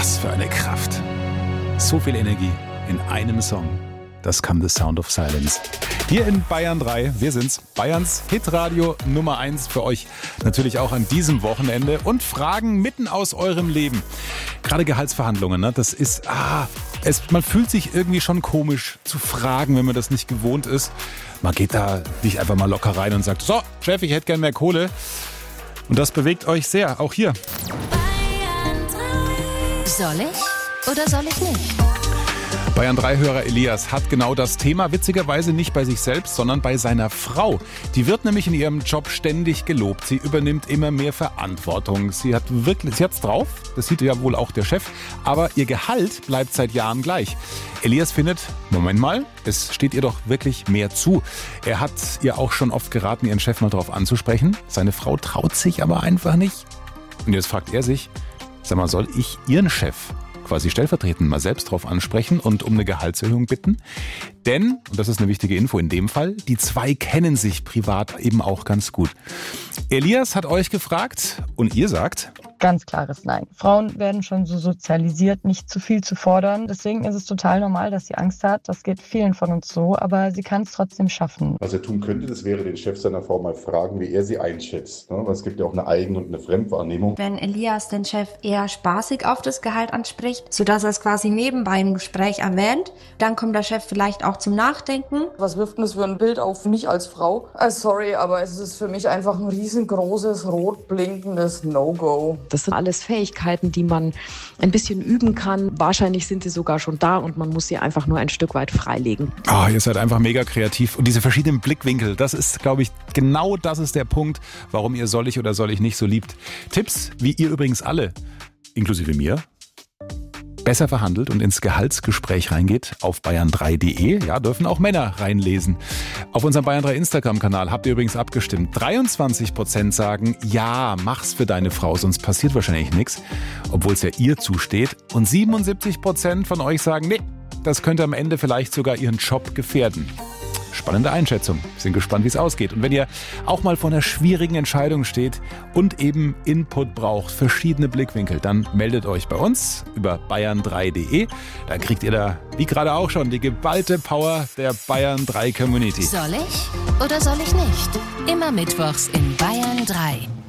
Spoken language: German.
Was für eine Kraft. So viel Energie in einem Song. Das kam The Sound of Silence. Hier in Bayern 3, wir sind's, Bayerns Hitradio Nummer 1 für euch. Natürlich auch an diesem Wochenende und Fragen mitten aus eurem Leben. Gerade Gehaltsverhandlungen, ne? Das ist, man fühlt sich irgendwie schon komisch zu fragen, wenn man das nicht gewohnt ist. Man geht da nicht einfach mal locker rein und sagt, so, Chef, ich hätte gern mehr Kohle. Und das bewegt euch sehr, auch hier. Soll ich oder soll ich nicht? Bayern 3-Hörer Elias hat genau das Thema, witzigerweise nicht bei sich selbst, sondern bei seiner Frau. Die wird nämlich in ihrem Job ständig gelobt. Sie übernimmt immer mehr Verantwortung. Sie hat's drauf, das sieht ja wohl auch der Chef, aber ihr Gehalt bleibt seit Jahren gleich. Elias findet, Moment mal, es steht ihr doch wirklich mehr zu. Er hat ihr auch schon oft geraten, ihren Chef mal drauf anzusprechen. Seine Frau traut sich aber einfach nicht. Und jetzt fragt er sich, sag mal, soll ich ihren Chef quasi stellvertretend mal selbst drauf ansprechen und um eine Gehaltserhöhung bitten? Denn, und das ist eine wichtige Info in dem Fall, die zwei kennen sich privat eben auch ganz gut. Elias hat euch gefragt und ihr sagt... Ganz klares Nein. Frauen werden schon so sozialisiert, nicht zu viel zu fordern. Deswegen ist es total normal, dass sie Angst hat. Das geht vielen von uns so, aber sie kann es trotzdem schaffen. Was er tun könnte, das wäre den Chef seiner Frau mal fragen, wie er sie einschätzt. Weil es gibt ja auch eine Eigen- und eine Fremdwahrnehmung. Wenn Elias den Chef eher spaßig auf das Gehalt anspricht, sodass er es quasi nebenbei im Gespräch erwähnt, dann kommt der Chef vielleicht auch zum Nachdenken. Was wirft denn das für ein Bild auf mich als Frau? Sorry, aber es ist für mich einfach ein riesengroßes, rot blinkendes No-Go. Das sind alles Fähigkeiten, die man ein bisschen üben kann. Wahrscheinlich sind sie sogar schon da und man muss sie einfach nur ein Stück weit freilegen. Ihr seid einfach mega kreativ. Und diese verschiedenen Blickwinkel, das ist, glaube ich, genau das ist der Punkt, warum ihr Soll ich oder soll ich nicht so liebt. Tipps, wie ihr übrigens alle, inklusive mir, besser verhandelt und ins Gehaltsgespräch reingeht auf bayern3.de. Ja, dürfen auch Männer reinlesen. Auf unserem Bayern 3 Instagram-Kanal habt ihr übrigens abgestimmt. 23% sagen, ja, mach's für deine Frau, sonst passiert wahrscheinlich nichts, obwohl es ja ihr zusteht. Und 77% von euch sagen, nee, das könnte am Ende vielleicht sogar ihren Job gefährden. Spannende Einschätzung. Sind gespannt, wie es ausgeht. Und wenn ihr auch mal vor einer schwierigen Entscheidung steht und eben Input braucht, verschiedene Blickwinkel, dann meldet euch bei uns über bayern3.de. Da kriegt ihr da, wie gerade auch schon, die geballte Power der Bayern 3 Community. Soll ich oder soll ich nicht? Immer mittwochs in Bayern 3.